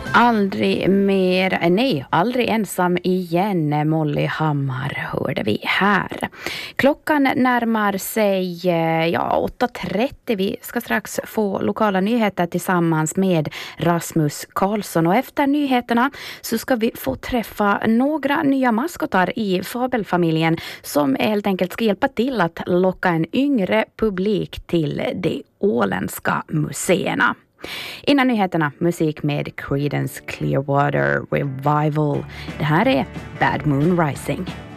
Aldrig mer, nej, aldrig ensam igen. Molly Hammar hörde vi här. Klockan närmar sig 8:30. Vi ska strax få lokala nyheter tillsammans med Rasmus Karlsson. Och efter nyheterna så ska vi få träffa några nya maskotar i Fabelfamiljen som helt enkelt ska hjälpa till att locka en yngre publik till de åländska museerna. Innan nyheterna, musik med Creedence Clearwater Revival. Det här är Bad Moon Rising.